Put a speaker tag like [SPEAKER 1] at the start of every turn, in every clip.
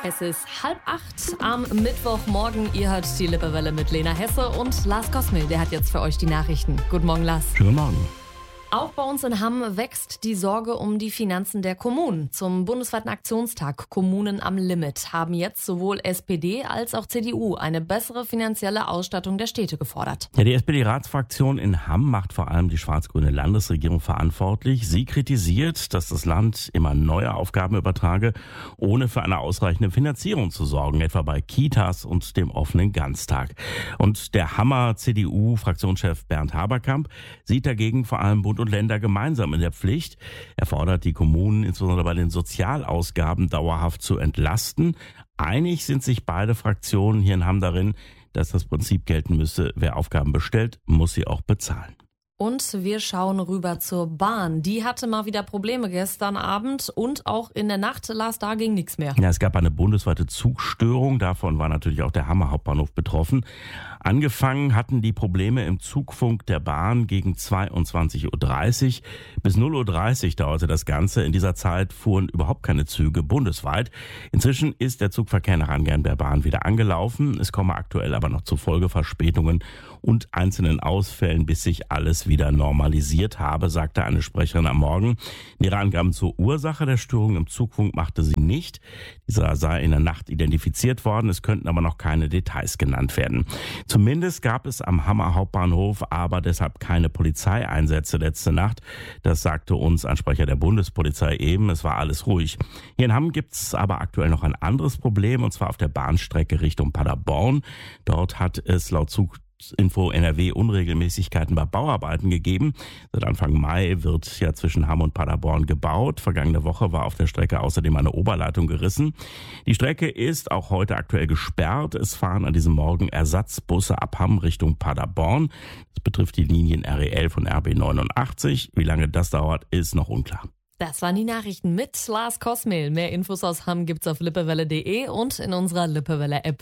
[SPEAKER 1] Es ist 7:30 am Mittwochmorgen. Ihr hört die Lippewelle mit Lena Hesse und Lars Kosmil. Der hat jetzt für euch die Nachrichten. Guten Morgen, Lars.
[SPEAKER 2] Schönen Morgen.
[SPEAKER 1] Auch bei uns in Hamm wächst die Sorge um die Finanzen der Kommunen. Zum bundesweiten Aktionstag Kommunen am Limit haben jetzt sowohl SPD als auch CDU eine bessere finanzielle Ausstattung der Städte gefordert.
[SPEAKER 2] Ja, die SPD-Ratsfraktion in Hamm macht vor allem die schwarz-grüne Landesregierung verantwortlich. Sie kritisiert, dass das Land immer neue Aufgaben übertrage, ohne für eine ausreichende Finanzierung zu sorgen, etwa bei Kitas und dem offenen Ganztag. Und der Hammer CDU-Fraktionschef Bernd Haberkamp sieht dagegen vor allem Bund und Länder gemeinsam in der Pflicht. Er fordert die Kommunen insbesondere bei den Sozialausgaben dauerhaft zu entlasten. Einig sind sich beide Fraktionen hier in Hamm darin, dass das Prinzip gelten müsse, wer Aufgaben bestellt, muss sie auch bezahlen.
[SPEAKER 1] Und wir schauen rüber zur Bahn. Die hatte mal wieder Probleme gestern Abend und auch in der Nacht, Lars, da ging nichts mehr.
[SPEAKER 2] Ja, es gab eine bundesweite Zugstörung. Davon war natürlich auch der Hammer Hauptbahnhof betroffen. Angefangen hatten die Probleme im Zugfunk der Bahn gegen 22:30 Uhr. Bis 0:30 Uhr dauerte das Ganze. In dieser Zeit fuhren überhaupt keine Züge bundesweit. Inzwischen ist der Zugverkehr nach Angaben der Bahn wieder angelaufen. Es komme aktuell aber noch zu Folgeverspätungen und einzelnen Ausfällen, bis sich alles wieder normalisiert habe, sagte eine Sprecherin am Morgen. Ihre Angaben zur Ursache der Störung im Zugfunk machte sie nicht. Dieser sei in der Nacht identifiziert worden. Es könnten aber noch keine Details genannt werden. Zumindest gab es am Hammer Hauptbahnhof aber deshalb keine Polizeieinsätze letzte Nacht. Das sagte uns ein Sprecher der Bundespolizei eben. Es war alles ruhig. Hier in Hamm gibt es aber aktuell noch ein anderes Problem, und zwar auf der Bahnstrecke Richtung Paderborn. Dort hat es laut Zuginfo NRW Unregelmäßigkeiten bei Bauarbeiten gegeben. Seit Anfang Mai wird ja zwischen Hamm und Paderborn gebaut. Vergangene Woche war auf der Strecke außerdem eine Oberleitung gerissen. Die Strecke ist auch heute aktuell gesperrt. Es fahren an diesem Morgen Ersatzbusse ab Hamm Richtung Paderborn. Das betrifft die Linien RE11 und RB 89. Wie lange das dauert, ist noch unklar.
[SPEAKER 1] Das waren die Nachrichten mit Lars Kosmil. Mehr Infos aus Hamm gibt's auf lippewelle.de und in unserer Lippewelle-App.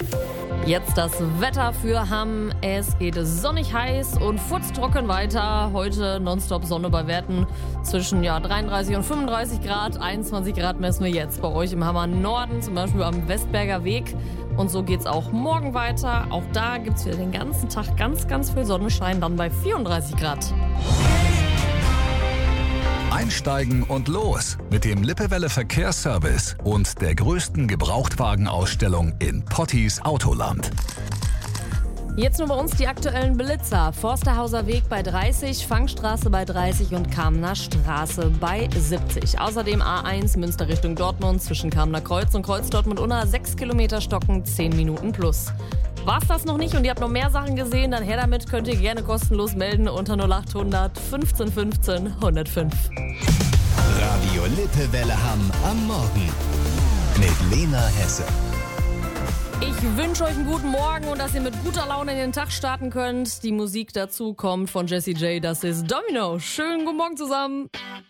[SPEAKER 1] Jetzt das Wetter für Hamm. Es geht sonnig heiß und furztrocken weiter. Heute nonstop Sonne bei Werten zwischen 33 und 35 Grad. 21 Grad messen wir jetzt bei euch im Hammer Norden, zum Beispiel am Westberger Weg. Und so geht's auch morgen weiter. Auch da gibt's wieder den ganzen Tag ganz, ganz viel Sonnenschein, dann bei 34 Grad.
[SPEAKER 3] Einsteigen und los mit dem Lippewelle Verkehrsservice und der größten Gebrauchtwagenausstellung in Pottis Autoland.
[SPEAKER 1] Jetzt nur bei uns die aktuellen Blitzer. Forsterhauser Weg bei 30, Fangstraße bei 30 und Kamener Straße bei 70. Außerdem A1 Münster Richtung Dortmund zwischen Kamener Kreuz und Kreuz Dortmund-Unna 6 Kilometer Stocken, 10 Minuten plus. War's das noch nicht und ihr habt noch mehr Sachen gesehen, dann her damit, könnt ihr gerne kostenlos melden unter 0800 15 15 105.
[SPEAKER 4] Radio Lippewelle Hamm am Morgen mit Lena Hesse.
[SPEAKER 1] Ich wünsche euch einen guten Morgen und dass ihr mit guter Laune in den Tag starten könnt. Die Musik dazu kommt von Jessie J, das ist Domino. Schönen guten Morgen zusammen.